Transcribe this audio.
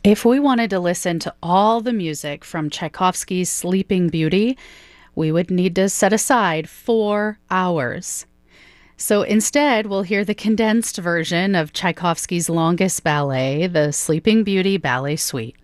If we wanted to listen to all the music from Tchaikovsky's Sleeping Beauty, we would need to set aside 4 hours. So instead, we'll hear the condensed version of Tchaikovsky's longest ballet, the Sleeping Beauty Ballet Suite.